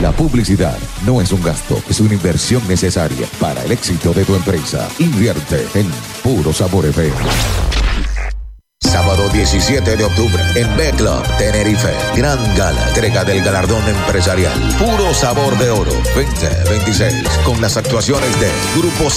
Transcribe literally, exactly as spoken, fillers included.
La publicidad no es un gasto, es una inversión necesaria para el éxito de tu empresa. Invierte en Puro Sabor F M. Sábado diecisiete de octubre en B-Club Tenerife. Gran gala, entrega del galardón empresarial Puro Sabor de Oro veinte veintiséis con las actuaciones de Grupo